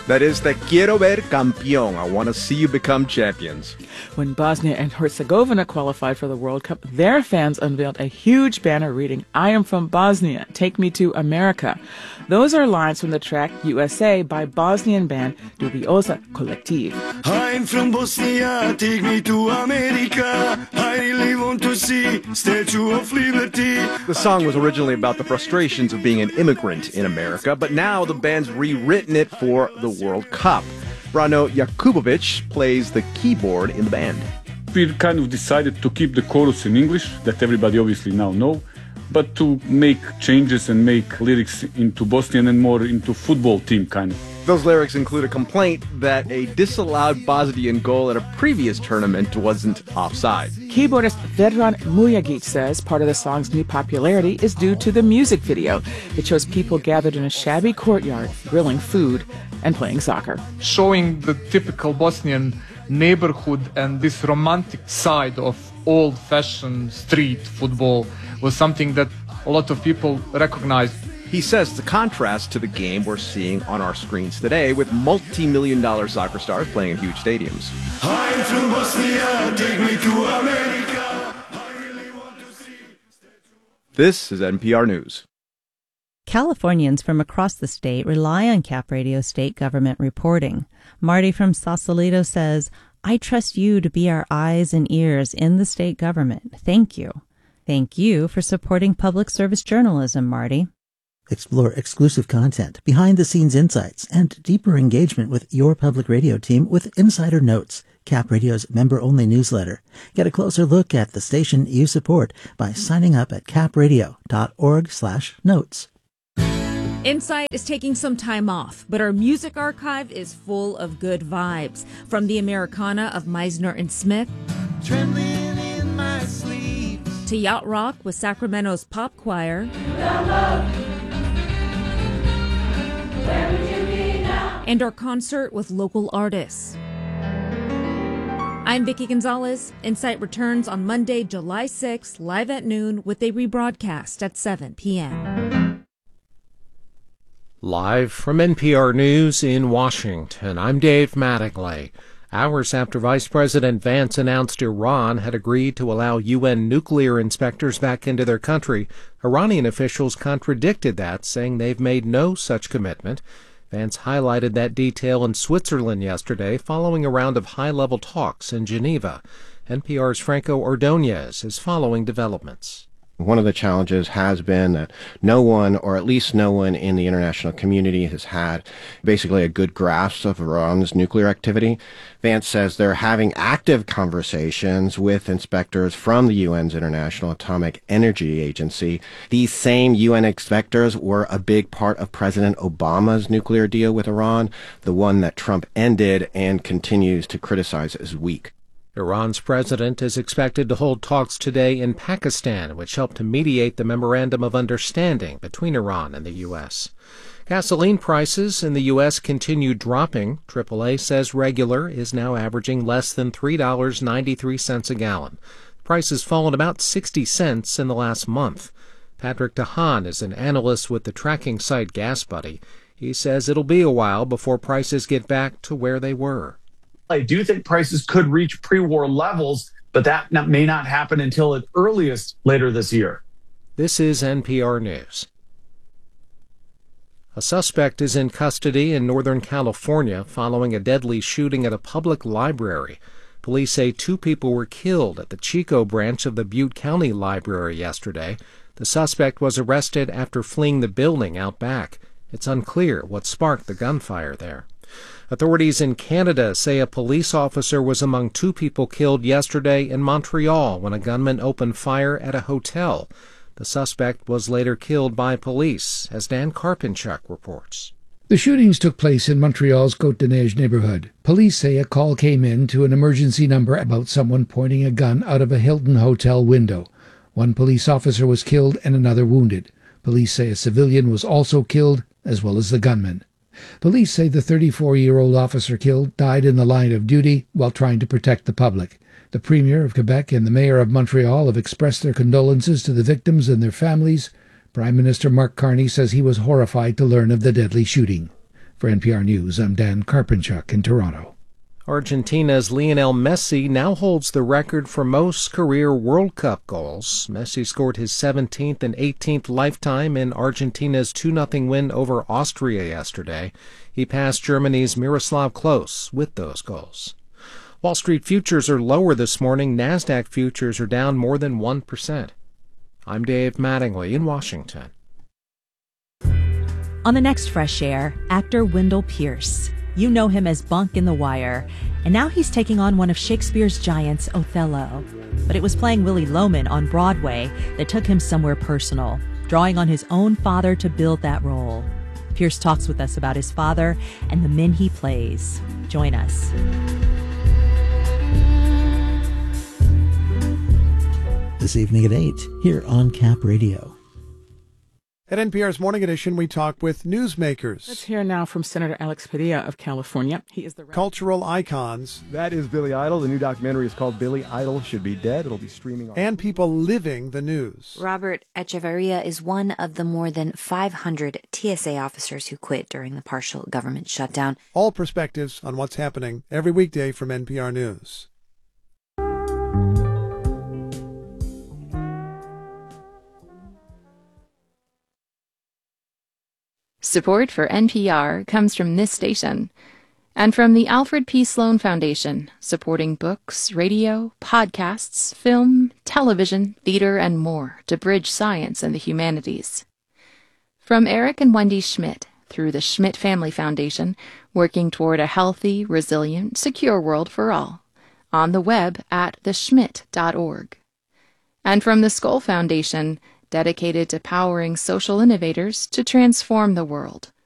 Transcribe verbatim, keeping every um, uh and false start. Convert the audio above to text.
That is Te quiero ver campeón. I want to see you become champions. When Bosnia and Herzegovina qualified for the World Cup, their fans unveiled a huge banner reading, "I am from Bosnia, take me to America." Those are lines from the track U S A by Bosnian band Dubioza Collective. I'm from Bosnia, take me to America. I really want to see Statue of Liberty. The song was originally about the frustrations of being an immigrant in America, but now the band's rewritten it for the World Cup. Brano Jakubovic plays the keyboard in the band. We kind of decided to keep the chorus in English, that everybody obviously now know, but to make changes and make lyrics into Bosnian and more into football team kind of. Those lyrics include a complaint that a disallowed Bosnian goal at a previous tournament wasn't offside. Keyboardist Vedran Mujagic says part of the song's new popularity is due to the music video. It shows people gathered in a shabby courtyard, grilling food and playing soccer. Showing the typical Bosnian neighborhood and this romantic side of old-fashioned street football was something that a lot of people recognized. He says it's a contrast to the game we're seeing on our screens today with multi-million dollar soccer stars playing in huge stadiums. I'm from Bosnia, take me to America. I really want to see. This is N P R News. Californians from across the state rely on Cap Radio state government reporting. Marty from Sausalito says, "I trust you to be our eyes and ears in the state government. Thank you." Thank you for supporting public service journalism, Marty. Explore exclusive content, behind-the-scenes insights, and deeper engagement with your public radio team with Insider Notes, Cap Radio's member-only newsletter. Get a closer look at the station you support by signing up at capradio.org slash notes. Insight is taking some time off, but our music archive is full of good vibes. From the Americana of Meisner and Smith, Trembling in my sleep. to Yacht Rock with Sacramento's Pop Choir, and our concert with local artists. I'm Vicki Gonzalez. Insight returns on Monday, July sixth, live at noon with a rebroadcast at seven p.m. Live from N P R News in Washington, I'm Dave Mattingly. Hours after Vice President Vance announced Iran had agreed to allow U N nuclear inspectors back into their country, Iranian officials contradicted that, saying they've made no such commitment. Vance highlighted that detail in Switzerland yesterday following a round of high-level talks in Geneva. N P R's Franco Ordonez is following developments. One of the challenges has been that no one, or at least no one in the international community, has had basically a good grasp of Iran's nuclear activity. Vance says they're having active conversations with inspectors from the U N's International Atomic Energy Agency. These same U N inspectors were a big part of President Obama's nuclear deal with Iran, the one that Trump ended and continues to criticize as weak. Iran's president is expected to hold talks today in Pakistan, which helped to mediate the Memorandum of Understanding between Iran and the U S. Gasoline prices in the U S continue dropping. triple A says regular is now averaging less than three dollars and ninety-three cents a gallon. The price has fallen about sixty cents in the last month. Patrick DeHaan is an analyst with the tracking site GasBuddy. He says it'll be a while before prices get back to where they were. I do think prices could reach pre-war levels, but that may not happen until at earliest later this year. This is N P R News. A suspect is in custody in Northern California following a deadly shooting at a public library. Police say two people were killed at the Chico branch of the Butte County Library yesterday. The suspect was arrested after fleeing the building out back. It's unclear what sparked the gunfire there. Authorities in Canada say a police officer was among two people killed yesterday in Montreal when a gunman opened fire at a hotel. The suspect was later killed by police, as Dan Karpinchuk reports. The shootings took place in Montreal's Côte-de-Neige neighborhood. Police say a call came in to an emergency number about someone pointing a gun out of a Hilton hotel window. One police officer was killed and another wounded. Police say a civilian was also killed, as well as the gunman. Police say the thirty-four-year-old officer killed died in the line of duty while trying to protect the public. The Premier of Quebec and the Mayor of Montreal have expressed their condolences to the victims and their families. Prime Minister Mark Carney says he was horrified to learn of the deadly shooting. For N P R News, I'm Dan Karpenchuk in Toronto. Argentina's Lionel Messi now holds the record for most career World Cup goals. Messi scored his seventeenth and eighteenth lifetime in Argentina's two nothing win over Austria yesterday. He passed Germany's Miroslav Klose with those goals. Wall Street futures are lower this morning. NASDAQ futures are down more than one percent. I'm Dave Mattingly in Washington. On the next Fresh Air, actor Wendell Pierce. You know him as Bunk in The Wire, and now he's taking on one of Shakespeare's giants, Othello. But it was playing Willy Loman on Broadway that took him somewhere personal, drawing on his own father to build that role. Pierce talks with us about his father and the men he plays. Join us. This evening at eight, here on Cap Radio. At N P R's Morning Edition, we talk with newsmakers. Let's hear now from Senator Alex Padilla of California. He is the cultural icons. That is Billy Idol. The new documentary is called Billy Idol Should Be Dead. It'll be streaming on. And people living the news. Robert Echeverria is one of the more than five hundred T S A officers who quit during the partial government shutdown. All perspectives on what's happening every weekday from N P R News. Support for N P R comes from this station and from the Alfred P. Sloan Foundation, supporting books, radio, podcasts, film, television, theater, and more to bridge science and the humanities. From Eric and Wendy Schmidt, through the Schmidt Family Foundation, working toward a healthy, resilient, secure world for all, on the web at the schmidt dot org. And from the Skoll Foundation, dedicated to powering social innovators to transform the world,